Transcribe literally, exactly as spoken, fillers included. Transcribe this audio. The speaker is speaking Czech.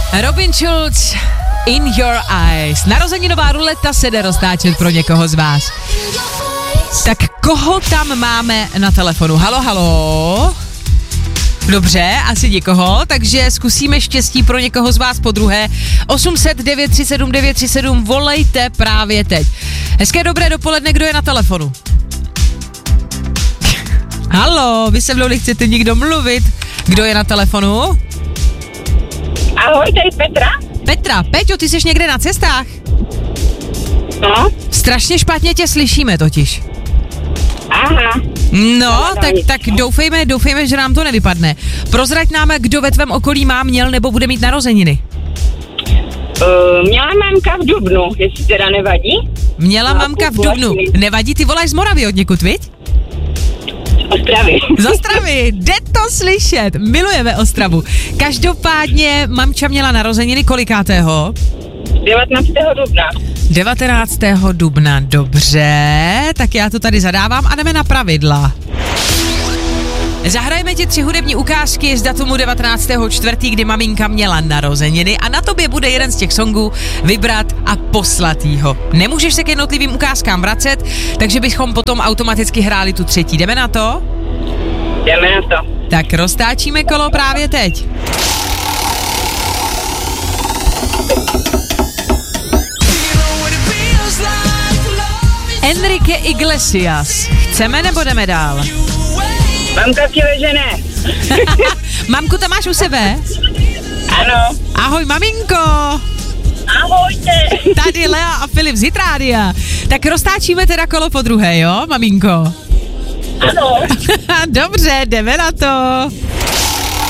Robin Schulz, In Your Eyes. Narozeninová ruleta se jde roztáčet pro někoho z vás. Tak koho tam máme na telefonu? Halo, halo? Dobře, asi nikoho, takže zkusíme štěstí pro někoho z vás po druhé. osm set devět tři sedm devět tři sedm, volejte právě teď. Hezké dobré dopoledne, kdo je na telefonu? Halo, vy se mnou nechcete nikdo mluvit. Kdo je na telefonu? Ahoj, tady Petra. Petra, Peťo, ty jsi někde na cestách? No. Strašně špatně tě slyšíme totiž. Aha. No, tak, tak doufejme, doufejme, že nám to nevypadne. Prozrať nám, kdo ve tvém okolí má, měl nebo bude mít narozeniny. Uh, měla mamka v dubnu, jestli teda nevadí. Měla no, mamka v dubnu. Nevadí, ty voláš z Moravy od někud, viď? Z Ostravy. Z Ostravy, jde to slyšet, milujeme Ostravu. Každopádně mamča měla narozeniny kolikátého? devatenáctého dubna. devatenáctého dubna, dobře, tak já to tady zadávám a jdeme na pravidla. Zahrajeme ti tři hudební ukázky z datumu devatenáctého čtvrtého kdy maminka měla narozeniny a na tobě bude jeden z těch songů vybrat a poslat jího. Nemůžeš se k jednotlivým ukázkám vracet, takže bychom potom automaticky hráli tu třetí. Jdeme na to? Jdeme na to. Tak roztáčíme kolo právě teď. Enrique Iglesias. Chceme nebo jdeme dál? Mamka ti veže ne. Mamku tam máš u sebe? Ano. Ahoj maminko. Ahojte. Tady Lea a Filip z Hitrádia. Tak roztáčíme teda kolo po druhé, jo, maminko? Ano. Dobře, jdeme na to.